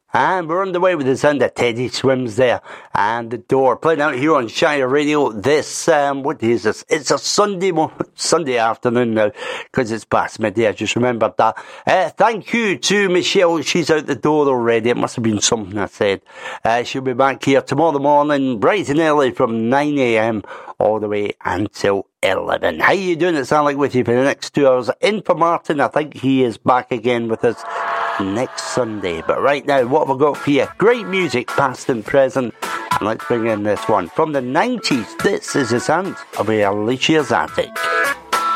And we're underway with the sound of Teddy Swims there. And The Door, playing out here on Shire Radio this, what day is this? It's a Sunday afternoon now, because it's past midday, I just remembered that. Thank you to Michelle, she's out the door already, it must have been something I said. She'll be back here tomorrow morning, bright and early from 9 a.m. all the way until 11. How you doing? It's Alec with you for the next 2 hours. In for Martin, I think he is back again with us next Sunday. But right now, what have we got for you? Great music, past and present. And let's bring in this one from the 90s. This is the sound of Alicia's Attic.